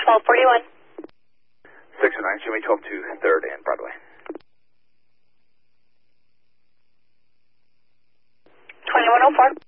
1241. 609, show me 12 to 3rd and Broadway. 2104.